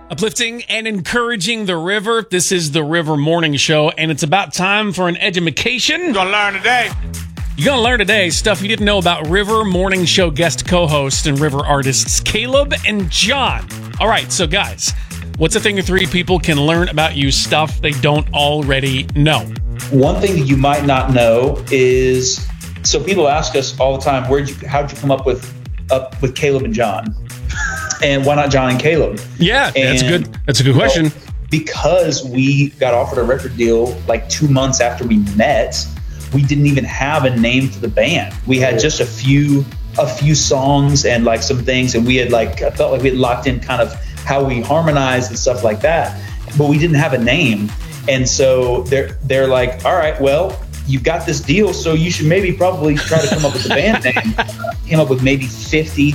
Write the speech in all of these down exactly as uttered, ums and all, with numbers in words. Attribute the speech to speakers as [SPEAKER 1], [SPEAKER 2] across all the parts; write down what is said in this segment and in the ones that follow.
[SPEAKER 1] Uplifting and encouraging the river. This is the River Morning Show, and it's about time for an edumacation.
[SPEAKER 2] You're gonna learn today.
[SPEAKER 1] You're gonna learn today stuff you didn't know about River Morning Show guest co-host and River artists Caleb and John. All right, so guys, what's the thing or three people can learn about you, stuff they don't already know?
[SPEAKER 3] One thing that you might not know is, so people ask us all the time, where'd you, how'd you come up with up with Caleb and John? And why not John and Caleb?
[SPEAKER 1] Yeah,
[SPEAKER 3] and,
[SPEAKER 1] that's good. That's a good question.
[SPEAKER 3] Well, because we got offered a record deal like two months after we met, we didn't even have a name for the band. We had just a few, a few songs and like some things, and we had like I felt like we had locked in kind of how we harmonized and stuff like that, but we didn't have a name. And so they're they're like, all right, well, you've got this deal, so you should maybe probably try to come up with a band name. Came up with maybe fifty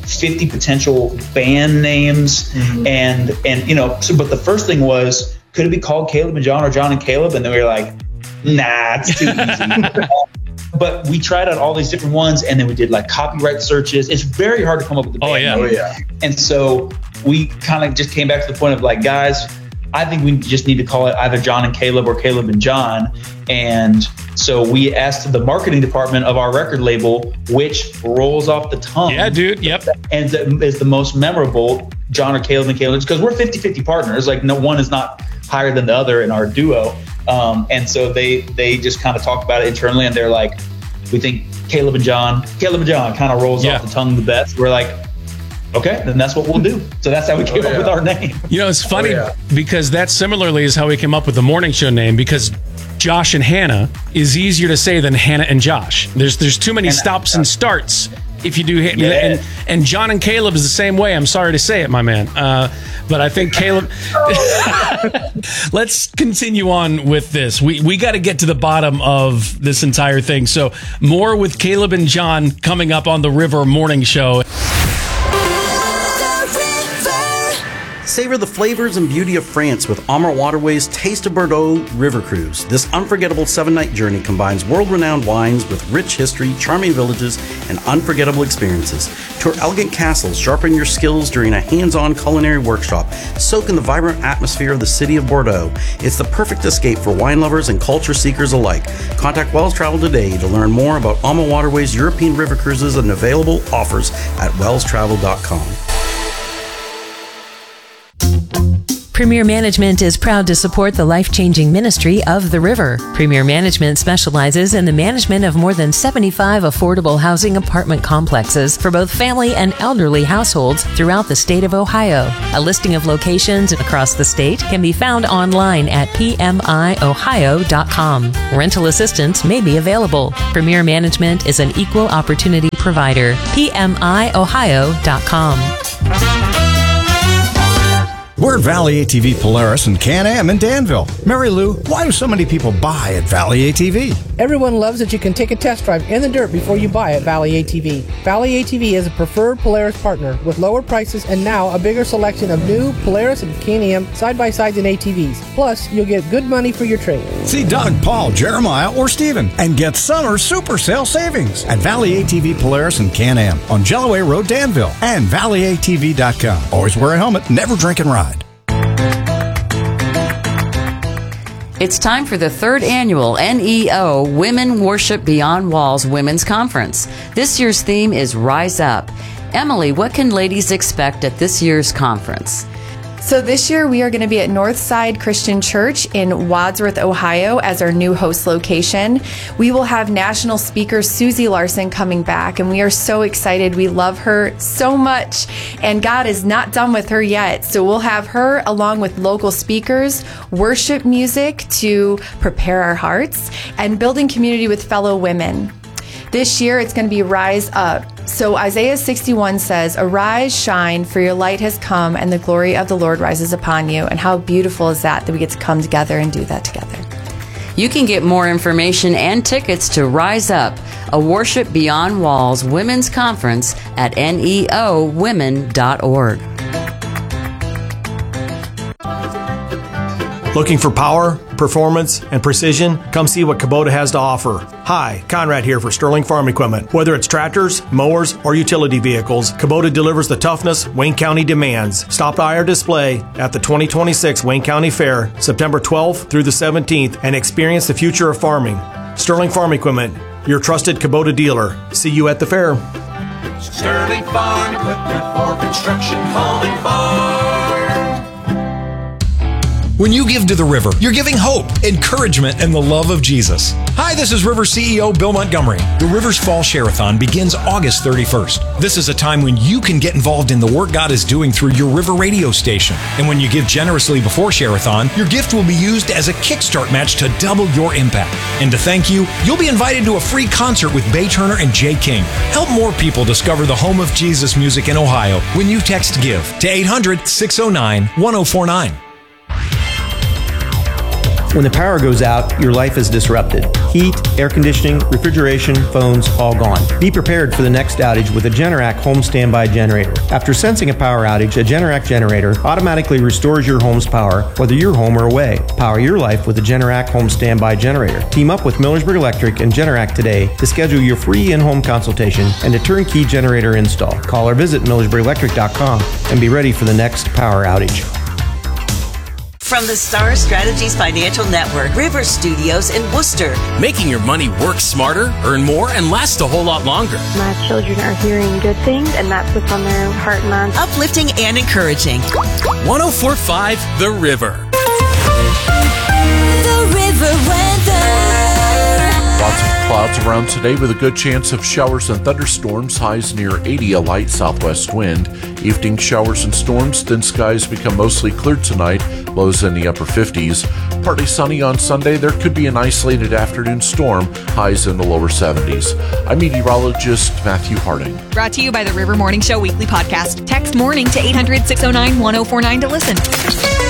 [SPEAKER 3] potential band names. Mm-hmm. and and you know so but the first thing was, could it be called Caleb and John or John and Caleb? And then we were like, nah, it's too easy. But we tried out all these different ones, and then we did like copyright searches. It's very hard to come up with a band
[SPEAKER 1] oh yeah
[SPEAKER 3] name.
[SPEAKER 1] oh yeah
[SPEAKER 3] And so we kind of just came back to the point of like, guys, I think we just need to call it either John and Caleb or Caleb and John. And so we asked the marketing department of our record label, which rolls off the tongue.
[SPEAKER 1] Yeah, dude. Yep.
[SPEAKER 3] And is the most memorable, John or Caleb and Caleb, because we're fifty-fifty partners. Like, no one is not higher than the other in our duo. Um, and so they they just kind of talked about it internally, and they're like, we think Caleb and John, Caleb and John kind of rolls
[SPEAKER 1] yeah.
[SPEAKER 3] off the tongue the best. We're like, okay, then that's what we'll do. So that's how we came oh, yeah. up with our name.
[SPEAKER 1] You know, it's funny
[SPEAKER 3] oh, yeah.
[SPEAKER 1] because that similarly is how we came up with the morning show name, because Josh and Hannah is easier to say than Hannah and Josh. There's there's too many
[SPEAKER 3] Hannah
[SPEAKER 1] stops and starts if you do hit.
[SPEAKER 3] Yeah.
[SPEAKER 1] And, and John and Caleb is the same way. I'm sorry to say it, my man. Uh, but I think Caleb... Let's continue on with this. We, we got to get to the bottom of this entire thing. So more with Caleb and John coming up on the River Morning Show.
[SPEAKER 4] Savor the flavors and beauty of France with Amer Waterways Taste of Bordeaux River Cruise. This unforgettable seven-night journey combines world-renowned wines with rich history, charming villages, and unforgettable experiences. Tour elegant castles, sharpen your skills during a hands-on culinary workshop, soak in the vibrant atmosphere of the city of Bordeaux. It's the perfect escape for wine lovers and culture seekers alike. Contact Wells Travel today to learn more about Amer Waterways European River Cruises and available offers at wells travel dot com.
[SPEAKER 5] Premier Management is proud to support the life-changing ministry of the River. Premier Management specializes in the management of more than seventy-five affordable housing apartment complexes for both family and elderly households throughout the state of Ohio. A listing of locations across the state can be found online at p m i ohio dot com. Rental assistance may be available. Premier Management is an equal opportunity provider. p m i ohio dot com.
[SPEAKER 6] We're at Valley A T V Polaris and Can-Am in Danville. Mary Lou, why do so many people buy at Valley A T V?
[SPEAKER 7] Everyone loves that you can take a test drive in the dirt before you buy at Valley A T V. Valley A T V is a preferred Polaris partner with lower prices and now a bigger selection of new Polaris and Can-Am side-by-sides and A T Vs. Plus, you'll get good money for your trade.
[SPEAKER 6] See Doug, Paul, Jeremiah, or Steven and get summer super sale savings at Valley A T V Polaris and Can-Am on Jellaway Road, Danville, and valley a t v dot com. Always wear a helmet, never drink and ride.
[SPEAKER 8] It's time for the third annual N E O Women Worship Beyond Walls Women's Conference. This year's theme is Rise Up. Emily, what can ladies expect at this year's conference?
[SPEAKER 9] So this year we are going to be at Northside Christian Church in Wadsworth, Ohio as our new host location. We will have national speaker Susie Larson coming back, and we are so excited. We love her so much, and God is not done with her yet. So we'll have her along with local speakers, worship music to prepare our hearts, and building community with fellow women. This year, it's going to be Rise Up. So Isaiah sixty-one says, "Arise, shine, for your light has come, and the glory of the Lord rises upon you." And how beautiful is that, that we get to come together and do that together.
[SPEAKER 8] You can get more information and tickets to Rise Up, a Worship Beyond Walls Women's Conference at N E O women dot org.
[SPEAKER 6] Looking for power,
[SPEAKER 2] performance, and precision, come see what Kubota has to offer. Hi, Conrad here for Sterling Farm Equipment. Whether it's tractors, mowers, or utility vehicles, Kubota delivers the toughness Wayne County demands. Stop by our display at the twenty twenty-six Wayne County Fair, September twelfth through the seventeenth, and experience the future of farming. Sterling Farm Equipment, your trusted Kubota dealer. See you at the fair.
[SPEAKER 10] Sterling Farm Equipment for construction, home and farm.
[SPEAKER 11] When you give to the river, you're giving hope, encouragement, and the love of Jesus. Hi, this is River C E O Bill Montgomery. The River's Fall Share-a-thon begins August thirty-first. This is a time when you can get involved in the work God is doing through your River radio station. And when you give generously before Share-a-thon, your gift will be used as a kickstart match to double your impact. And to thank you, you'll be invited to a free concert with Bay Turner and Jay King. Help more people discover the home of Jesus music in Ohio when you text GIVE to eight hundred, six oh nine, one oh four nine.
[SPEAKER 12] When the power goes out, your life is disrupted. Heat, air conditioning, refrigeration, phones, all gone. Be prepared for the next outage with a Generac home standby generator. After sensing a power outage, a Generac generator automatically restores your home's power, whether you're home or away. Power your life with a Generac home standby generator. Team up with Millersburg Electric and Generac today to schedule your free in-home consultation and a turnkey generator install. Call or visit millersburg electric dot com and be ready for the next power outage.
[SPEAKER 13] From the Star Strategies Financial Network, River Studios in Worcester.
[SPEAKER 14] Making your money work smarter, earn more, and last a whole lot longer.
[SPEAKER 15] My children are hearing good things, and that's what's on their heart and mind.
[SPEAKER 13] Uplifting and encouraging.
[SPEAKER 14] one oh four point five The River.
[SPEAKER 16] The River weather.
[SPEAKER 17] Lots of clouds around today with a good chance of showers and thunderstorms. Highs near eighty, a light southwest wind. Evening showers and storms, then skies become mostly cleared tonight. Lows in the upper fifties. Partly sunny on Sunday. There could be an isolated afternoon storm. Highs in the lower seventies. I'm meteorologist Matthew Harding.
[SPEAKER 18] Brought to you by the River Morning Show Weekly Podcast. Text morning to eight hundred, six oh nine, one oh four nine to listen.